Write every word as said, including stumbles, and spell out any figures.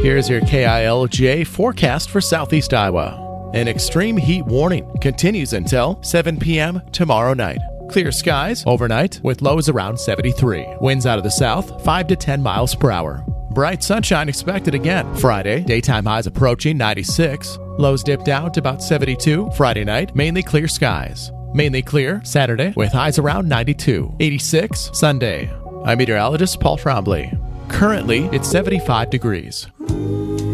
Here's your K I L J forecast for Southeast Iowa. An extreme heat warning continues until seven p.m. tomorrow night. Clear skies overnight with lows around seventy-three. Winds out of the south, five to ten miles per hour. Bright sunshine expected again. Friday, daytime highs approaching ninety-six. Lows dip down to about seventy-two. Friday night, mainly clear skies. Mainly clear Saturday with highs around ninety-two. eighty-six Sunday. I'm meteorologist Paul Trombley. Currently, it's seventy-five degrees.